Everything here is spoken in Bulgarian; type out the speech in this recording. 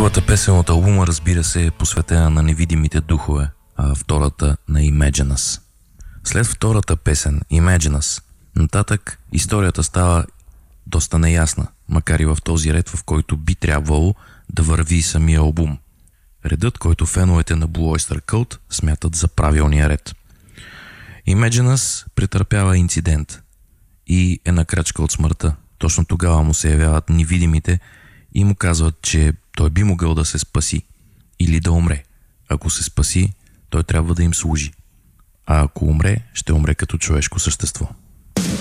Първата песен от албума, разбира се, е посветена на невидимите духове, а втората на Imagine Us. След втората песен, Imagine Us, нататък историята става доста неясна, макар и в този ред, в който би трябвало да върви самия албум. Редът, който феновете на Blue Oyster Cult смятат за правилния ред. Imagine Us претърпява инцидент и е на крачка от смъртта. Точно тогава му се явяват невидимите и му казват, че той би могъл да се спаси или да умре. Ако се спаси, той трябва да им служи. А ако умре, ще умре като човешко същество.